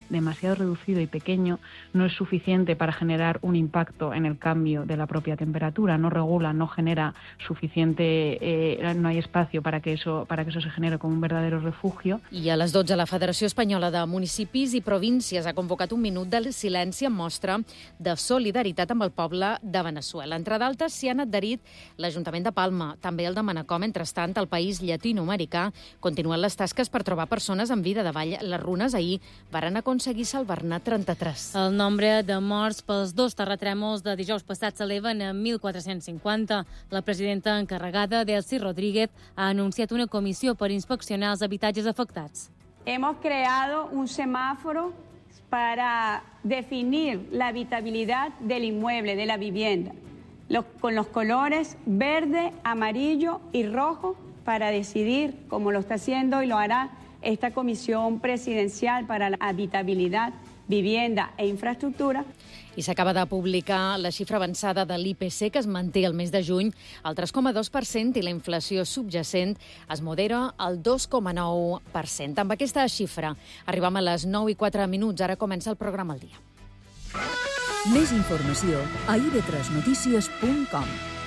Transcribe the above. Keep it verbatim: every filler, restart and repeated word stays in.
demasiado reducido y pequeño no es suficiente para generar un impacto en el cambio de la propia temperatura, no regula, no genera suficiente, eh, no hay espacio para que eso, para que eso se genere como un verdadero refugio. I a les dotze la Federació Espanyola de Municipis i Províncies ha convocat un minut de silenci en mostra de solidaritat amb el poble de Veneçuela. Entre d'altres s'hi han adherit l'Ajuntament de Palma, també el de Manacor. Mentrestant, al país llatinoamericà continuen les tasques per trobar persones en vida davall les runes. Ahir varen aconseguir salvar-ne trenta-tres. El nombre de morts pels dos terratrèmols de dijous passat s'eleven a mil quatre-cents cinquanta. La presidenta encarregada, Delcy Rodríguez, ha anunciat una comissió per inspeccionar els habitatges afectats. Hemos creado un semáforo para definir la habitabilidad del inmueble, de la vivienda, los, con los colores verde, amarillo y rojo, para decidir, como lo está haciendo y lo hará esta Comisión Presidencial para la Habitabilidad, Vivienda e Infraestructura. I s'acaba de publicar la xifra avançada de l'I P C, que es manté al mes de juny al tres coma dos per cent i la inflació subjacent es modera al dos coma nou per cent. Amb aquesta xifra arribem a les nou i quatre minuts. Ara comença el programa al dia. Més informació a i ve tres notícies punt com.